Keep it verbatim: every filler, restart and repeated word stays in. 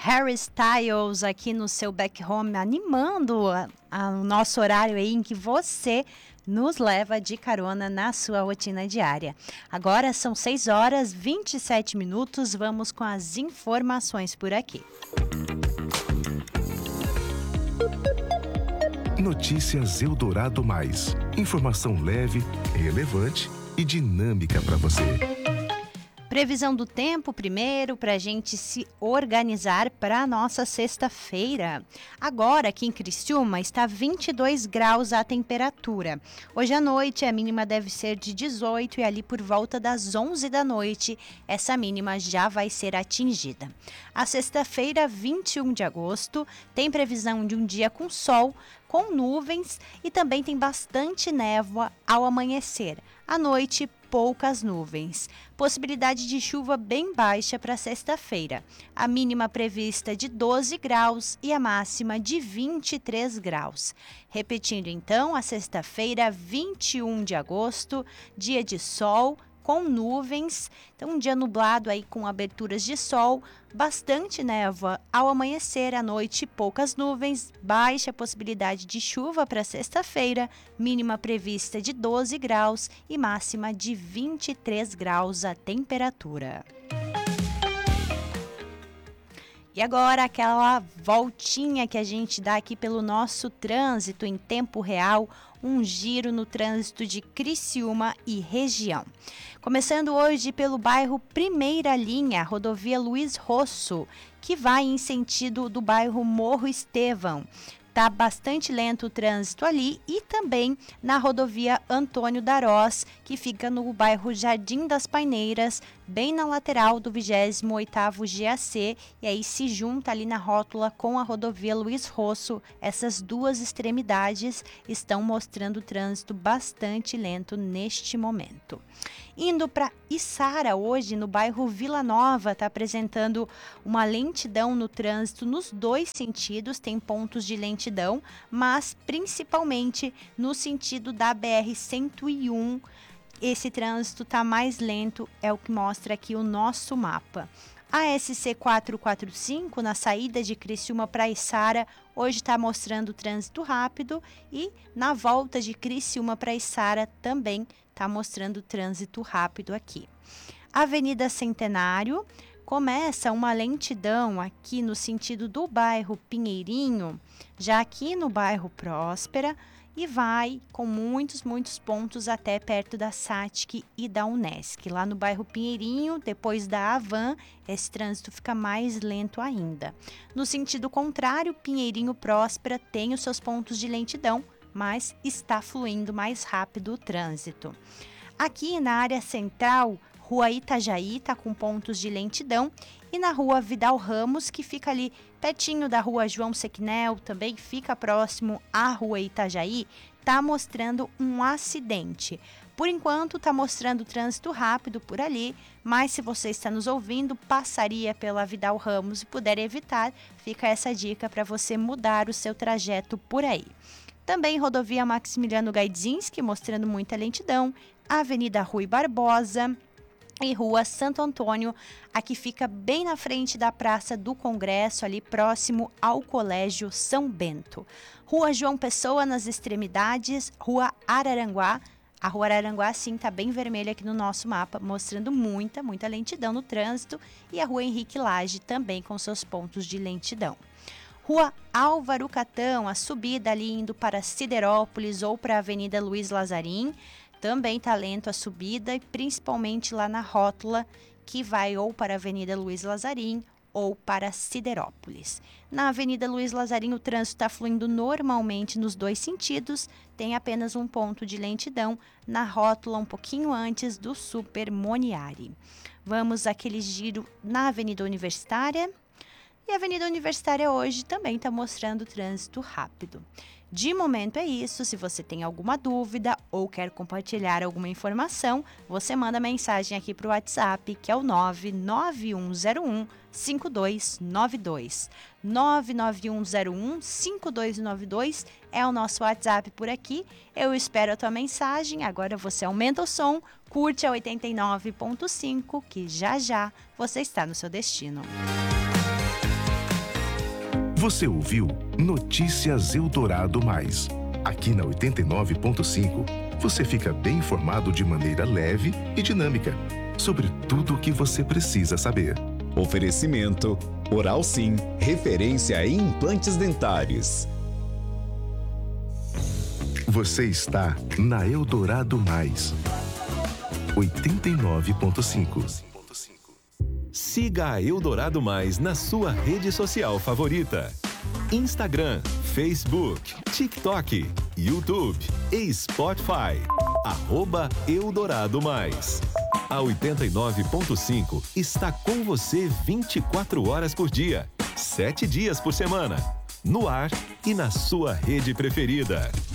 Harry Styles aqui no seu Back Home, animando a, a, o nosso horário aí em que você nos leva de carona na sua rotina diária. Agora são seis horas e vinte e sete minutos, vamos com as informações por aqui. Notícias Eldorado Mais. Informação leve, relevante e dinâmica para você. Previsão do tempo primeiro para a gente se organizar para a nossa sexta-feira. Agora aqui em Criciúma está vinte e dois graus a temperatura. Hoje à noite a mínima deve ser de dezoito e ali por volta das onze da noite essa mínima já vai ser atingida. A sexta-feira, vinte e um de agosto, tem previsão de um dia com sol, com nuvens e também tem bastante névoa ao amanhecer. À noite, poucas nuvens. Possibilidade de chuva bem baixa para sexta-feira. A mínima prevista de doze graus e a máxima de vinte e três graus. Repetindo então, a sexta-feira, vinte e um de agosto, dia de sol, com nuvens, então um dia nublado aí com aberturas de sol, bastante névoa ao amanhecer, à noite poucas nuvens, baixa possibilidade de chuva para sexta-feira, mínima prevista de doze graus e máxima de vinte e três graus a temperatura. E agora aquela voltinha que a gente dá aqui pelo nosso trânsito em tempo real, um giro no trânsito de Criciúma e região. Começando hoje pelo bairro Primeira Linha, rodovia Luiz Rosso, que vai em sentido do bairro Morro Estevão. Tá bastante lento o trânsito ali e também na rodovia Antônio Darós, que fica no bairro Jardim das Paineiras, bem na lateral do vigésimo oitavo G A C, e aí se junta ali na rótula com a rodovia Luiz Rosso. Essas duas extremidades estão mostrando o trânsito bastante lento neste momento. Indo para Içara hoje, no bairro Vila Nova, está apresentando uma lentidão no trânsito nos dois sentidos, tem pontos de lentidão, mas principalmente no sentido da B R cento e um, esse trânsito está mais lento, é o que mostra aqui o nosso mapa. A S C quatrocentos e quarenta e cinco, na saída de Criciúma para Içara, hoje está mostrando trânsito rápido e na volta de Criciúma para Içara também está mostrando trânsito rápido aqui. Avenida Centenário, começa uma lentidão aqui no sentido do bairro Pinheirinho, já aqui no bairro Próspera, e vai com muitos, muitos pontos até perto da S A T I C e da Unesc. Lá no bairro Pinheirinho, depois da Avan, esse trânsito fica mais lento ainda. No sentido contrário, Pinheirinho Próspera tem os seus pontos de lentidão, mas está fluindo mais rápido o trânsito. Aqui na área central, Rua Itajaí está com pontos de lentidão e na Rua Vidal Ramos, que fica ali pertinho da Rua João Sequinel, também fica próximo à Rua Itajaí, está mostrando um acidente. Por enquanto está mostrando trânsito rápido por ali, mas se você está nos ouvindo, passaria pela Vidal Ramos e puder evitar, fica essa dica para você mudar o seu trajeto por aí. Também rodovia Maximiliano Gaidzinski, mostrando muita lentidão, Avenida Rui Barbosa e Rua Santo Antônio, aqui fica bem na frente da Praça do Congresso, ali próximo ao Colégio São Bento. Rua João Pessoa nas extremidades, Rua Araranguá. A Rua Araranguá, sim, está bem vermelha aqui no nosso mapa, mostrando muita, muita lentidão no trânsito. E a Rua Henrique Lage também com seus pontos de lentidão. Rua Álvaro Catão, a subida ali indo para Siderópolis ou para a Avenida Luiz Lazarim. Também está lento a subida, e principalmente lá na rótula, que vai ou para a Avenida Luiz Lazarim ou para Siderópolis. Na Avenida Luiz Lazarim, o trânsito está fluindo normalmente nos dois sentidos, tem apenas um ponto de lentidão na rótula um pouquinho antes do Super Moniari. Vamos àquele giro na Avenida Universitária. E a Avenida Universitária hoje também está mostrando trânsito rápido. De momento é isso. Se você tem alguma dúvida ou quer compartilhar alguma informação, você manda mensagem aqui para o WhatsApp, que é o nove nove um zero um cinco dois nove dois. nove nove um zero um cinco dois nove dois é o nosso WhatsApp por aqui. Eu espero a tua mensagem. Agora você aumenta o som, curte a oitenta e nove ponto cinco, que já já você está no seu destino. Você ouviu Notícias Eldorado Mais. Aqui na oitenta e nove ponto cinco, você fica bem informado de maneira leve e dinâmica sobre tudo o que você precisa saber. Oferecimento Oral Sim, referência em implantes dentários. Você está na Eldorado Mais. oitenta e nove ponto cinco. Siga a Eldorado Mais na sua rede social favorita. Instagram, Facebook, TikTok, YouTube e Spotify. Arroba Eldorado Mais. A oitenta e nove ponto cinco está com você vinte e quatro horas por dia, sete dias por semana. No ar e na sua rede preferida.